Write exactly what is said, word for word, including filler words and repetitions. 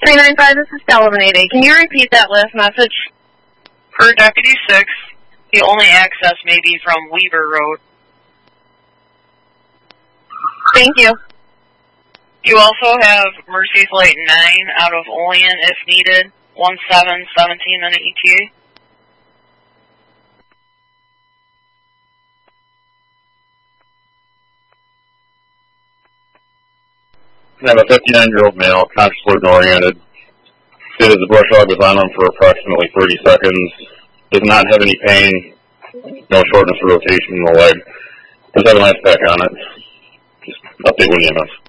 three nine five, this is Delamade. Can you repeat that last message? For Deputy six, the only access may be from Weaver Road. Thank you. You also have Mercy's Light nine out of Olean if needed, one seven, seventeen minute E T A. I have a fifty-nine-year-old male, consciously oriented. Stated the brush hog was on him for approximately thirty seconds. Does not have any pain, no shortness or rotation in the leg. Does have an ice pack on it. Just update with E M S.